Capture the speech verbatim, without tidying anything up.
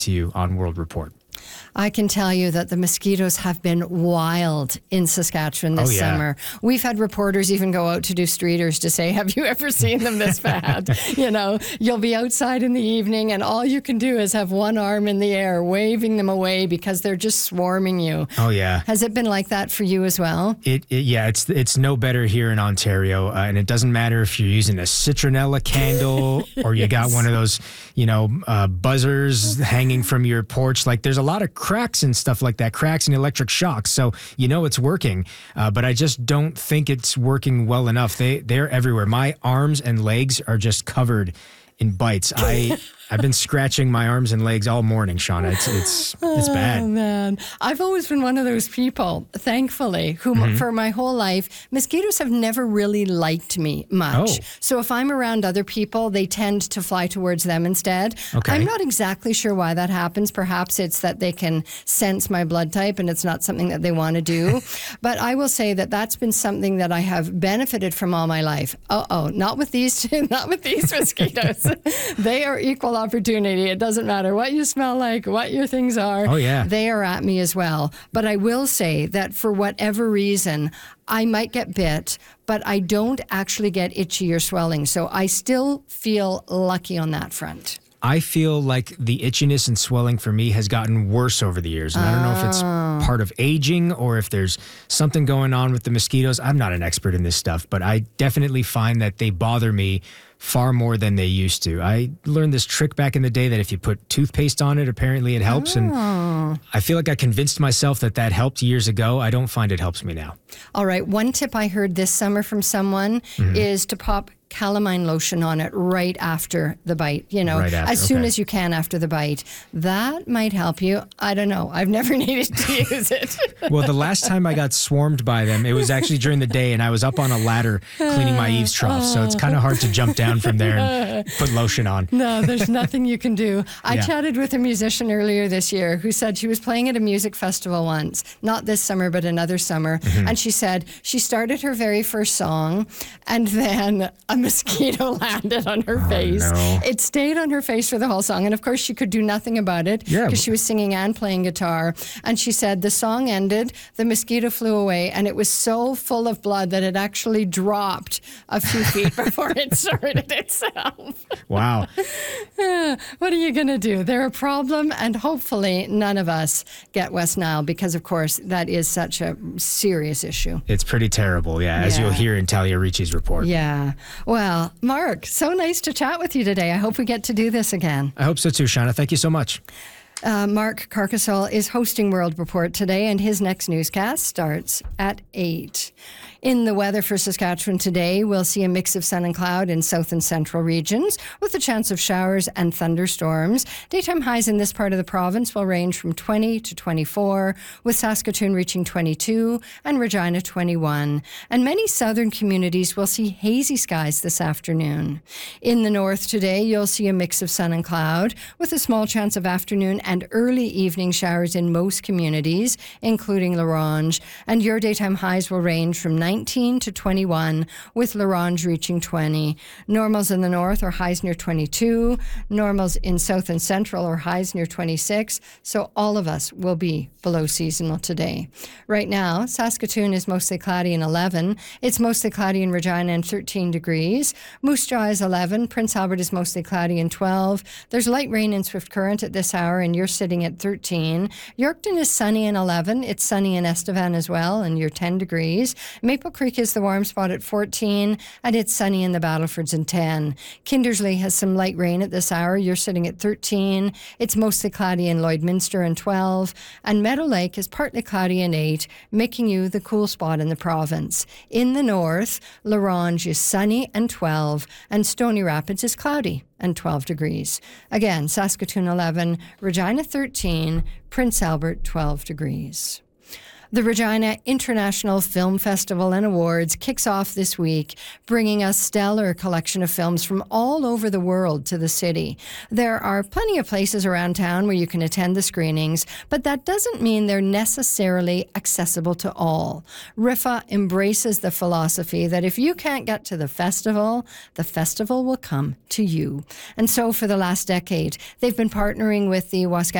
to you on World Report. I can tell you that the mosquitoes have been wild in Saskatchewan this oh, yeah. summer. We've had reporters even go out to do streeters to say, have you ever seen them this bad? You know, you'll be outside in the evening and all you can do is have one arm in the air waving them away because they're just swarming you. Oh, yeah. Has it been like that for you as well? It, it Yeah, it's it's no better here in Ontario. Uh, and it doesn't matter if you're using a citronella candle or you yes. got one of those, you know, uh, buzzers hanging from your porch. Like there's a lot of cracks and stuff like that, cracks and electric shocks. So you know it's working, uh, but I just don't think it's working well enough. They, they're everywhere. My arms and legs are just covered in bites. I... I've been scratching my arms and legs all morning, Shauna. It's it's it's bad. Oh, man. I've always been one of those people, thankfully, who mm-hmm. for my whole life, mosquitoes have never really liked me much. Oh. So if I'm around other people, they tend to fly towards them instead. Okay. I'm not exactly sure why that happens. Perhaps it's that they can sense my blood type and it's not something that they want to do. But I will say that that's been something that I have benefited from all my life. Uh-oh, not with these, not with these mosquitoes. They are equal opportunity. It doesn't matter what you smell like, what your things are. Oh, yeah. They are at me as well. But I will say that for whatever reason, I might get bit, but I don't actually get itchy or swelling. So I still feel lucky on that front. I feel like the itchiness and swelling for me has gotten worse over the years. And I don't know if it's part of aging or if there's something going on with the mosquitoes. I'm not an expert in this stuff, but I definitely find that they bother me far more than they used to. I learned this trick back in the day that if you put toothpaste on it, apparently it helps. Oh. And I feel like I convinced myself that that helped years ago. I don't find it helps me now. All right. One tip I heard this summer from someone mm-hmm. is to pop calamine lotion on it right after the bite, you know, right after, as soon okay. as you can after the bite. That might help you. I don't know. I've never needed to use it. Well, the last time I got swarmed by them, it was actually during the day and I was up on a ladder cleaning my eaves trough. So it's kind of hard to jump down from there and put lotion on. No, there's nothing you can do. I yeah. chatted with a musician earlier this year who said she was playing at a music festival once, not this summer, but another summer. Mm-hmm. And she said she started her very first song and then a mosquito landed on her oh, face. No. It stayed on her face for the whole song. And of course, she could do nothing about it because yeah. she was singing and playing guitar. And she said the song ended, the mosquito flew away, and it was so full of blood that it actually dropped a few feet before it started itself. Wow. What are you going to do? They're a problem, and hopefully none of us get West Nile because, of course, that is such a serious issue. It's pretty terrible, yeah, as yeah. you'll hear in Talia Ricci's report. Yeah. Well, Mark, so nice to chat with you today. I hope we get to do this again. I hope so too, Shauna. Thank you so much. Uh, Mark Carcassol is hosting World Report today, and his next newscast starts at eight. In the weather for Saskatchewan today, we'll see a mix of sun and cloud in south and central regions with a chance of showers and thunderstorms. Daytime highs in this part of the province will range from twenty to twenty-four, with Saskatoon reaching twenty-two and Regina twenty-one. And many southern communities will see hazy skies this afternoon. In the north today, you'll see a mix of sun and cloud with a small chance of afternoon and early evening showers in most communities, including La Ronge. And your daytime highs will range from nineteen to twenty-one, with La Ronge reaching twenty. Normals in the north are highs near twenty-two. Normals in south and central are highs near twenty-six. So all of us will be below seasonal today. Right now, Saskatoon is mostly cloudy and eleven. It's mostly cloudy in Regina and thirteen degrees. Moose Jaw is eleven. Prince Albert is mostly cloudy and twelve. There's light rain and swift current at this hour, and you're sitting at thirteen. Yorkton is sunny and eleven. It's sunny in Estevan as well, and you're ten degrees. Maple Creek is the warm spot at fourteen, and it's sunny in the Battlefords and ten. Kindersley has some light rain at this hour. You're sitting at thirteen. It's mostly cloudy in Lloydminster and twelve. And Meadow Lake is partly cloudy and eight, making you the cool spot in the province. In the north, La Ronge is sunny and twelve, and Stony Rapids is cloudy and twelve degrees. Again, Saskatoon eleven, Regina thirteen, Prince Albert twelve degrees. The Regina International Film Festival and Awards kicks off this week, bringing a stellar collection of films from all over the world to the city. There are plenty of places around town where you can attend the screenings, but that doesn't mean they're necessarily accessible to all. R I F A embraces the philosophy that if you can't get to the festival, the festival will come to you. And so for the last decade, they've been partnering with the Wascatch